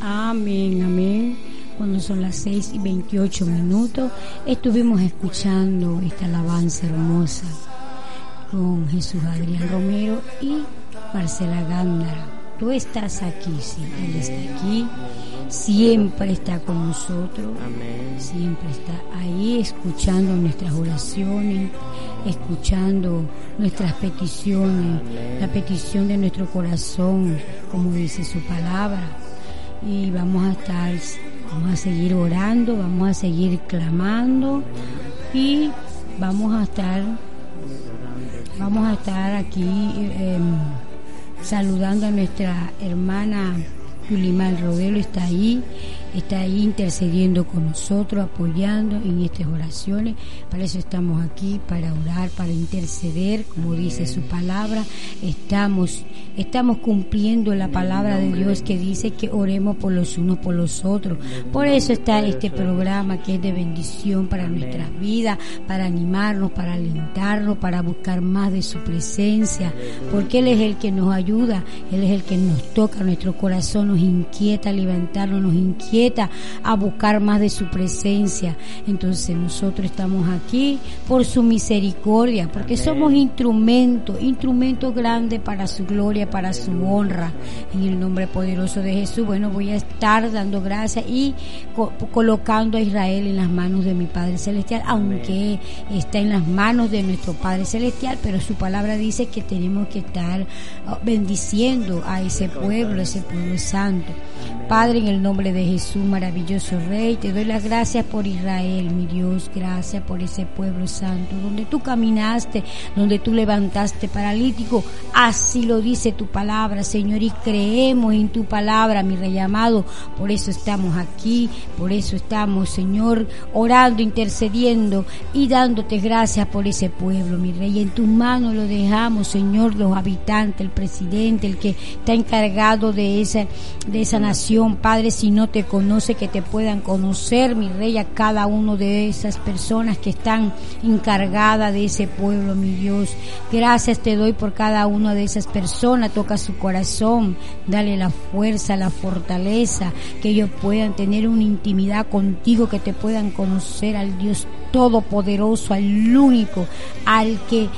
Amén, amén. Cuando son las 6:28, estuvimos escuchando esta alabanza hermosa con Jesús Adrián Romero y Marcela Gándara. Tú estás aquí, sí, Él está aquí, siempre está con nosotros, siempre está ahí escuchando nuestras oraciones, escuchando nuestras peticiones, la petición de nuestro corazón, como dice su palabra. Y vamos a seguir orando, vamos a seguir clamando y vamos a estar aquí saludando a nuestra hermana Yulimar Rodelo. Está ahí intercediendo con nosotros, apoyando en estas oraciones. Para eso estamos aquí, para orar, para interceder, como dice su palabra. Estamos cumpliendo la palabra de Dios que dice que oremos por los unos por los otros. Por eso está este programa que es de bendición para nuestras vidas, para animarnos, para alentarnos, para buscar más de su presencia, porque Él es el que nos ayuda, Él es el que nos toca nuestro corazón, nos inquieta a levantarnos, nos inquieta a buscar más de su presencia. Entonces nosotros estamos aquí por su misericordia, porque somos instrumentos grandes para su gloria, para su honra, en el nombre poderoso de Jesús. Bueno, voy a estar dando gracias y colocando a Israel en las manos de mi Padre Celestial, aunque está en las manos de nuestro Padre Celestial, pero su palabra dice que tenemos que estar bendiciendo a ese pueblo santo. Padre, en el nombre de Jesús, maravilloso Rey, te doy las gracias por Israel, mi Dios, gracias por ese pueblo santo, donde tú caminaste, donde tú levantaste paralítico, así lo dice tu palabra, Señor, y creemos en tu palabra, mi Rey amado. Por eso estamos aquí, por eso estamos, Señor, orando, intercediendo y dándote gracias por ese pueblo, mi Rey. En tus manos lo dejamos, Señor, los habitantes, el presidente, el que está encargado de esa nación, Padre. Si no te conoce, que te puedan conocer, mi Rey, a cada uno de esas personas que están encargadas de ese pueblo, mi Dios. Gracias te doy por cada una de esas personas. Toca su corazón, dale la fuerza, la fortaleza, que ellos puedan tener una intimidad contigo, que te puedan conocer al Dios todopoderoso, al único, al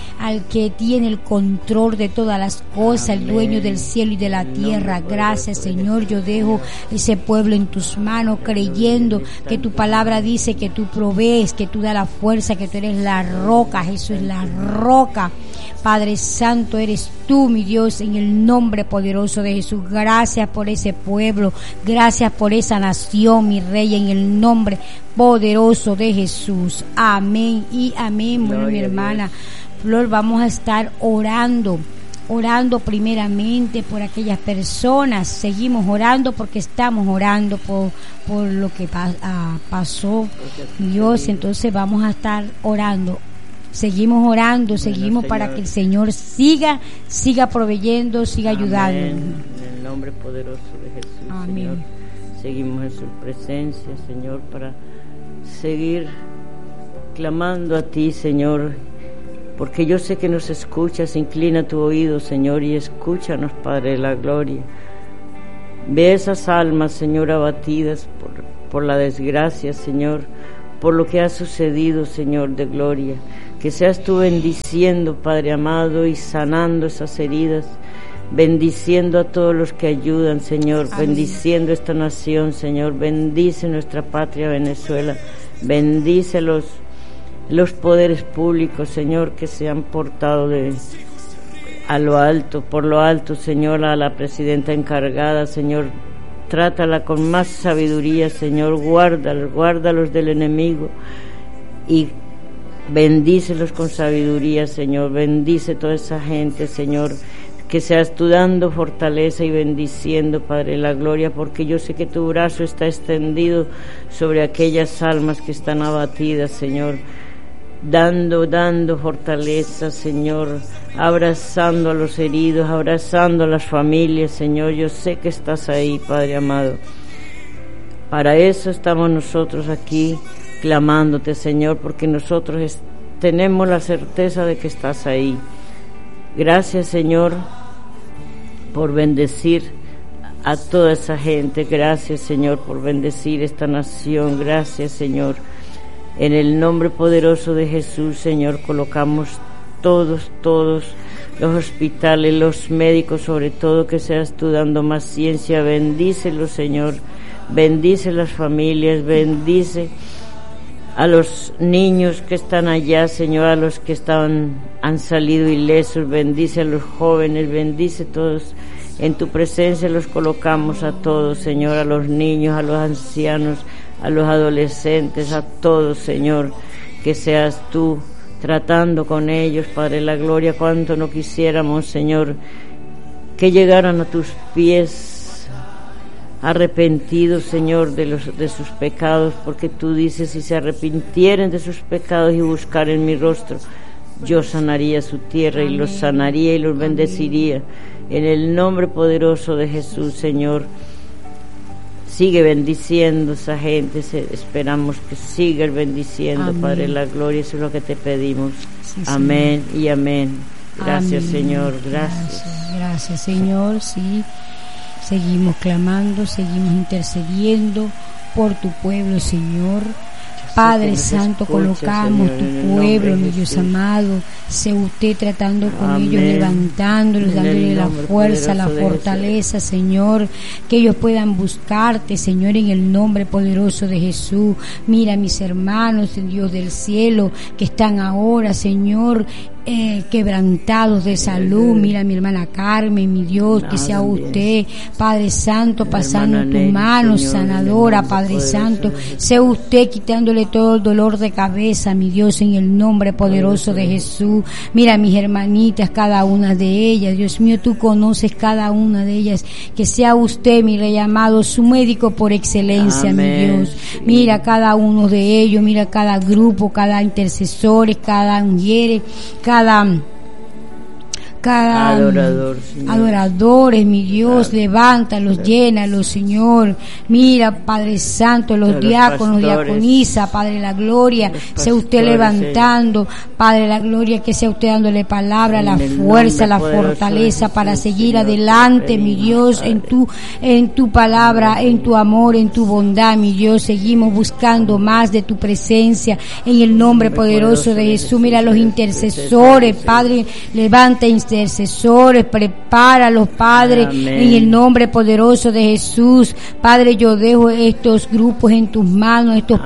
que tiene el control de todas las cosas, el dueño del cielo y de la tierra. Gracias, Señor. Yo dejo ese pueblo en tus manos, creyendo que tu palabra dice que tú provees, que tú das la fuerza, que tú eres la roca. Jesús es la roca. Padre Santo, eres tú, mi Dios, en el nombre poderoso de Jesús. Gracias por ese pueblo, gracias por esa nación, mi Rey, en el nombre poderoso de Jesús. Amén y amén. Bueno, mi hermana Flor, vamos a estar orando primeramente por aquellas personas. Seguimos orando porque estamos orando por lo que pasó, Dios. Entonces vamos a estar orando. Seguimos orando, seguimos para que el Señor siga proveyendo, siga ayudando. En el nombre poderoso de Jesús. Amén. Señor, seguimos en su presencia, Señor, para seguir clamando a ti, Señor, porque yo sé que nos escuchas. Inclina tu oído, Señor, y escúchanos, Padre de la gloria. Ve esas almas, Señor, abatidas por la desgracia, Señor, por lo que ha sucedido, Señor de gloria. Que seas tú bendiciendo, Padre amado, y sanando esas heridas, bendiciendo a todos los que ayudan, Señor. Amén. Bendiciendo esta nación, Señor. Bendice nuestra patria Venezuela, bendice los poderes públicos, Señor, que se han portado por lo alto, Señor. A la presidenta encargada, Señor, trátala con más sabiduría, Señor. Guárdalos del enemigo y bendícelos con sabiduría, Señor. Bendice toda esa gente, Señor, que seas tú dando fortaleza y bendiciendo, Padre de la gloria, porque yo sé que tu brazo está extendido sobre aquellas almas que están abatidas, Señor, dando fortaleza, Señor, abrazando a los heridos, abrazando a las familias, Señor. Yo sé que estás ahí, Padre amado. Para eso estamos nosotros aquí clamándote, Señor, porque nosotros tenemos la certeza de que estás ahí. Gracias, Señor, por bendecir a toda esa gente. Gracias, Señor, por bendecir esta nación. Gracias, Señor. En el nombre poderoso de Jesús, Señor, colocamos todos los hospitales, los médicos, sobre todo, que seas tú dando más ciencia. Bendícelos, Señor. Bendice las familias, bendice a los niños que están allá, Señor, a los que han salido ilesos. Bendice a los jóvenes, bendice todos. En tu presencia los colocamos a todos, Señor, a los niños, a los ancianos, a los adolescentes, a todos, Señor, que seas tú tratando con ellos, Padre de la gloria. Cuánto no quisiéramos, Señor, que llegaran a tus pies arrepentidos, Señor, de sus pecados, porque tú dices, si se arrepintieren de sus pecados y buscaren mi rostro, yo sanaría su tierra. Amén. Y los sanaría y los bendeciría. En el nombre poderoso de Jesús, Señor, sigue bendiciendo a esa gente. Esperamos que sigas bendiciendo. Amén. Padre de la gloria, eso es lo que te pedimos. Sí, amén, Señor. Y amén. Gracias, amén. Señor, gracias, Señor. Sí, seguimos clamando, seguimos intercediendo por tu pueblo, Señor. Padre Santo, colocamos tu pueblo, mi Dios amado. Sé usted tratando con amén. Ellos, levantándolos, dándole la fuerza, la fortaleza, Señor, que ellos puedan buscarte, Señor, en el nombre poderoso de Jesús. Mira mis hermanos, Dios del cielo, que están ahora, Señor, quebrantados de salud. Mira a mi hermana Carmen, mi Dios, que sea usted, Padre Santo, pasando tu mano sanadora, Padre Santo. Sea usted quitándole todo el dolor de cabeza, mi Dios, en el nombre poderoso de Jesús. Mira a mis hermanitas, cada una de ellas, Dios mío, tú conoces cada una de ellas. Que sea usted, mi Rey amado, su médico por excelencia, amén. Mi Dios. Mira cada uno de ellos, mira cada grupo, cada intercesores, cada mujer, cada adoradores, mi Dios, levántalos, llénalos, Señor. Mira, Padre Santo, los diáconos, diaconisa, Padre de la gloria, sea usted levantando, Padre de la gloria, que sea usted dándole palabra, la fuerza, la fortaleza para seguir adelante, mi Dios, en tu palabra, en tu amor, en tu bondad, mi Dios. Seguimos buscando más de tu presencia en el nombre poderoso de Jesús. Mira los intercesores, Padre, levanta intercesores, prepáralos, Padre, amén. En el nombre poderoso de Jesús. Padre, yo dejo estos grupos en tus manos, tu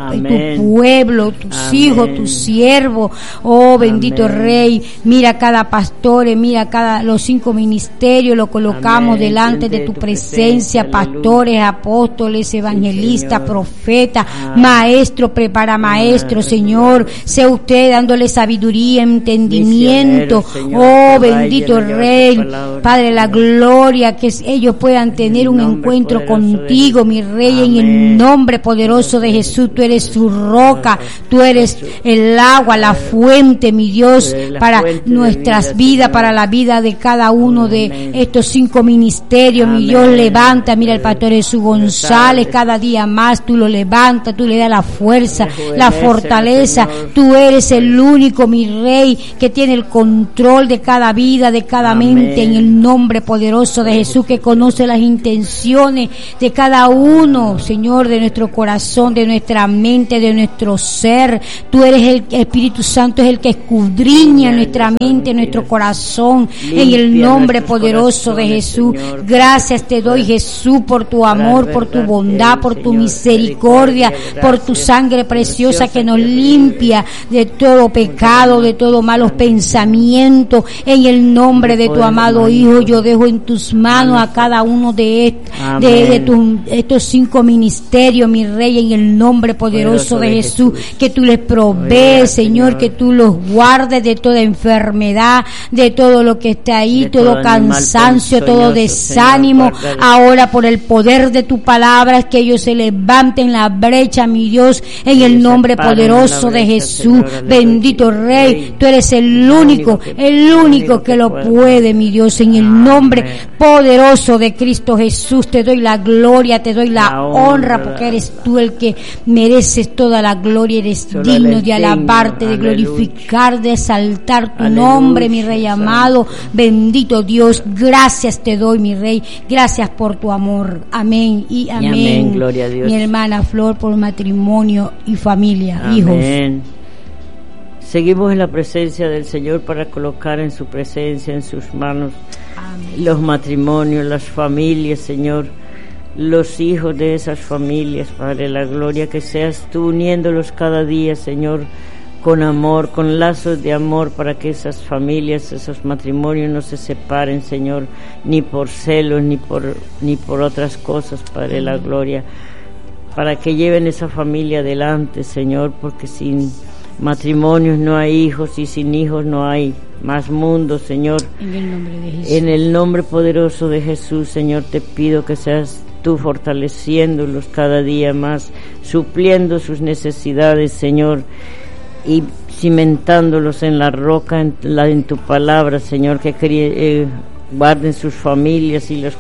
pueblo, tus amén. Hijos, tus siervos, oh bendito amén. Rey. Mira cada pastor, mira los 5 ministerios, lo colocamos amén. Delante de tu presencia, pastores, apóstoles, evangelistas, sí, profetas, maestro, prepara maestro, Señor. Sea usted dándole sabiduría, entendimiento, oh bendito Rey, Padre, la gloria, que ellos puedan tener un encuentro contigo, mi Rey, amén. En el nombre poderoso de Jesús. Tú eres su roca, tú eres el agua, la fuente, mi Dios, para nuestras vidas, para la vida de cada uno de estos 5 ministerios, amén. Mi Dios, levanta, mira el pastor Jesús González, cada día más tú lo levantas, tú le das la fuerza, la fortaleza. Tú eres el único, mi Rey, que tiene el control de cada vida, de cada amén. Mente, en el nombre poderoso de Jesús, que conoce las intenciones de cada uno, Señor, de nuestro corazón, de nuestra mente, de nuestro ser. Tú eres el Espíritu Santo, es el que escudriña nuestra mente, nuestro corazón, en el nombre poderoso de Jesús. Gracias te doy, Jesús, por tu amor, por tu bondad, por tu misericordia, por tu sangre preciosa que nos limpia de todo pecado, de todo malos pensamientos. En el nombre de tu amado Hijo, yo dejo en tus manos a cada uno de estos 5 ministerios, mi Rey, en el nombre poderoso de Jesús, que tú les provees, Señor, que tú los guardes de toda enfermedad, de todo lo que está ahí, todo cansancio, todo desánimo. Ahora, por el poder de tu palabra, que ellos se levanten la brecha, mi Dios, en el nombre poderoso de Jesús. Bendito Rey, tú eres el único que lo puede, mi Dios, en el nombre poderoso de Cristo Jesús. Te doy la gloria, te doy la honra, porque eres tú el que mereces toda la gloria. Eres digno de alabarte, de glorificar, de exaltar tu nombre, mi Rey amado. Bendito Dios, gracias te doy, mi Rey. Gracias por tu amor. Amén y amén. Y amén, gloria a Dios. Mi hermana Flor, por matrimonio y familia, amén. Hijos. Seguimos en la presencia del Señor para colocar en su presencia, en sus manos, amén, los matrimonios, las familias, Señor, los hijos de esas familias, Padre, la gloria, que seas tú uniéndolos cada día, Señor, con amor, con lazos de amor, para que esas familias, esos matrimonios no se separen, Señor, ni por celos, ni por otras cosas, Padre, la gloria, para que lleven esa familia adelante, Señor, porque sin matrimonios no hay hijos, y sin hijos no hay más mundo, Señor. En el nombre de Jesús. En el nombre poderoso de Jesús, Señor, te pido que seas tú fortaleciéndolos cada día más, supliendo sus necesidades, Señor, y cimentándolos en la roca, en tu palabra, Señor, que guarden sus familias y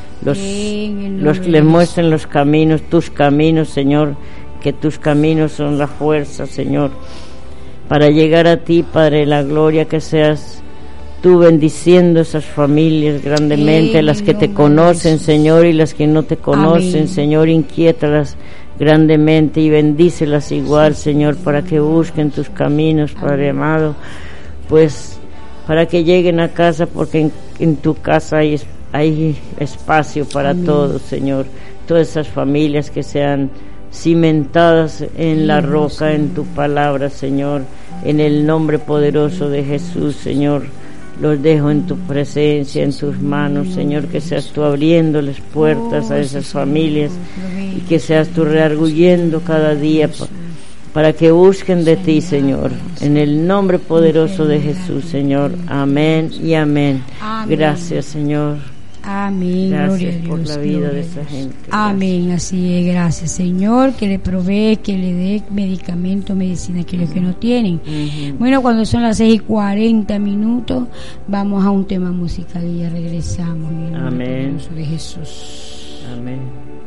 los que les muestren los caminos, tus caminos, Señor, que tus caminos son la fuerza, Señor, para llegar a ti, Padre, la gloria, que seas tú bendiciendo esas familias grandemente, las que te conocen, Señor, y las que no te conocen, amén, Señor, inquiétalas grandemente y bendícelas igual, Señor, para que busquen tus caminos, Padre amado, pues para que lleguen a casa, porque en tu casa hay espacio para todos, Señor. Todas esas familias que sean cimentadas en la roca, en tu palabra, Señor, en el nombre poderoso de Jesús, Señor, los dejo en tu presencia, en tus manos, Señor, que seas tú abriéndoles puertas a esas familias, y que seas tú rearguyendo cada día para que busquen de ti, Señor, en el nombre poderoso de Jesús, Señor. Amén y amén. Gracias, Señor. Amén. Gracias, gloria a Dios, por la vida de esa gente. Amén, gracias. Así es, gracias, Señor, que le provee, que le dé medicamento, medicina a aquellos que no tienen. Bueno, cuando son las 6:40, vamos a un tema musical y ya regresamos. En el nombre poderoso de Jesús. Amén.